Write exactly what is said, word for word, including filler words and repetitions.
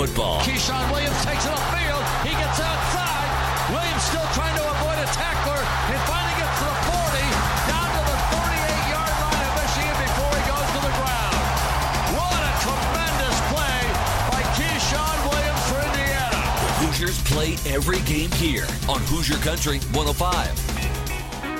football. Keyshawn Williams takes it upfield. He gets outside. Williams still trying to avoid a tackler. He finally gets to the forty, down to the thirty-eight-yard line of Michigan before he goes to the ground. What a tremendous play by Keyshawn Williams for Indiana. The Hoosiers play every game here on Hoosier Country one oh five.